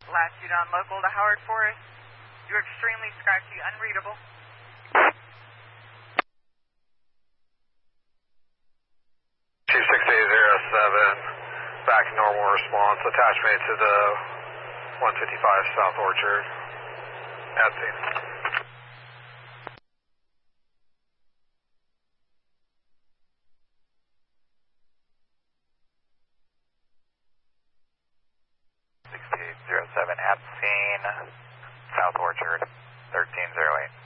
Latitude on local to Howard Forest. You're extremely scratchy, unreadable. 2607, back to normal response. Attachment to the 155 South Orchard. At scene. At scene, South Orchard, 1308.